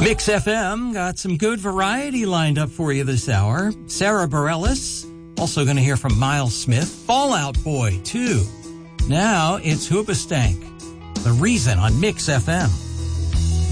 Mix FM got some good variety lined up for you this hour. Sarah Bareilles, also going to hear from Miles Smith. Fall Out Boy, too. Now it's Hoobastank. The Reason on Mix FM.